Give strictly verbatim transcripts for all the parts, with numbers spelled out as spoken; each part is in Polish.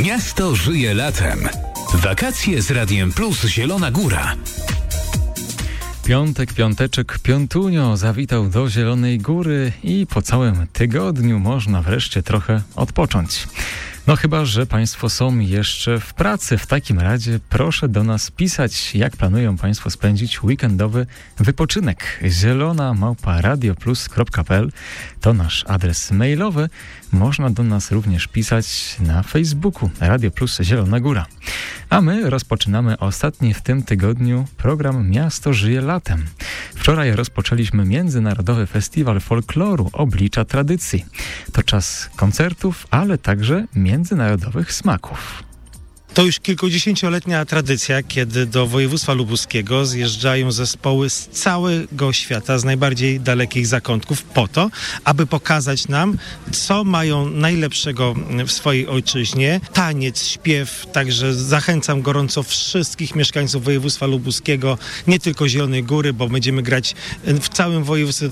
Miasto żyje latem. Wakacje z Radiem Plus Zielona Góra. Piątek, piąteczek, piątunio zawitał do Zielonej Góry i po całym tygodniu można wreszcie trochę odpocząć. No chyba, że Państwo są jeszcze w pracy. W takim razie proszę do nas pisać, jak planują Państwo spędzić weekendowy wypoczynek. zielona małpa radioplus kropka p l to nasz adres mailowy. Można do nas również pisać na Facebooku Radio Plus Zielona Góra. A my rozpoczynamy ostatni w tym tygodniu program Miasto żyje latem. Wczoraj rozpoczęliśmy Międzynarodowy Festiwal Folkloru Oblicza Tradycji. To czas koncertów, ale także międzynarodowych smaków. To już kilkudziesięcioletnia tradycja, kiedy do województwa lubuskiego zjeżdżają zespoły z całego świata, z najbardziej dalekich zakątków po to, aby pokazać nam, co mają najlepszego w swojej ojczyźnie. Taniec, śpiew, także zachęcam gorąco wszystkich mieszkańców województwa lubuskiego, nie tylko Zielonej Góry, bo będziemy grać w całym województwie.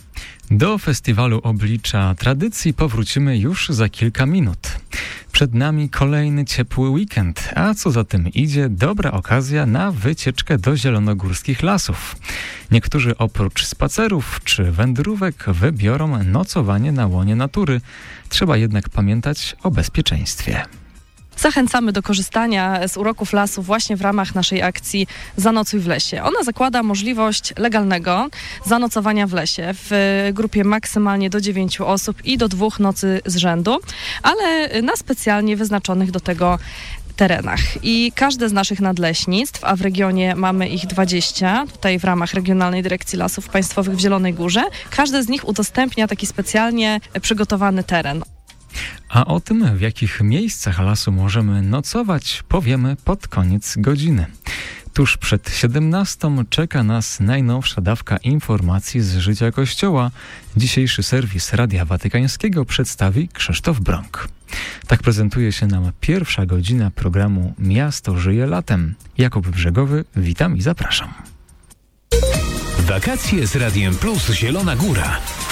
Do Festiwalu Oblicza Tradycji powrócimy już za kilka minut. Przed nami kolejny ciepły weekend, a co za tym idzie, dobra okazja na wycieczkę do zielonogórskich lasów. Niektórzy oprócz spacerów czy wędrówek wybiorą nocowanie na łonie natury. Trzeba jednak pamiętać o bezpieczeństwie. Zachęcamy do korzystania z uroków lasu właśnie w ramach naszej akcji Zanocuj w lesie. Ona zakłada możliwość legalnego zanocowania w lesie w grupie maksymalnie do dziewięciu osób i do dwóch nocy z rzędu, ale na specjalnie wyznaczonych do tego terenach. I każde z naszych nadleśnictw, a w regionie mamy ich dwadzieścia, tutaj w ramach Regionalnej Dyrekcji Lasów Państwowych w Zielonej Górze, każde z nich udostępnia taki specjalnie przygotowany teren. A o tym, w jakich miejscach lasu możemy nocować, powiemy pod koniec godziny. Tuż przed siedemnastą czeka nas najnowsza dawka informacji z życia Kościoła. Dzisiejszy serwis Radia Watykańskiego przedstawi Krzysztof Brąk. Tak prezentuje się nam pierwsza godzina programu Miasto żyje latem. Jakub Brzegowy, witam i zapraszam. Wakacje z Radiem Plus Zielona Góra.